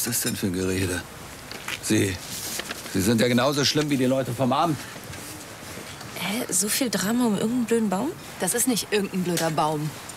ist das denn für ein Gerede? Sie sind ja genauso schlimm wie die Leute vom Amt. Hä? So viel Drama um irgendeinen blöden Baum? Das ist nicht irgendein blöder Baum.